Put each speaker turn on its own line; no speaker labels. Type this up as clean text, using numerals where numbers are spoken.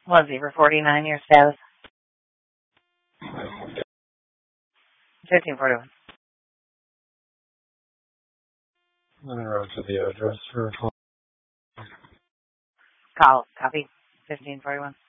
Lindsay for 49, your status. 1541.
I wrote to the address for
Call. Copy. 1541.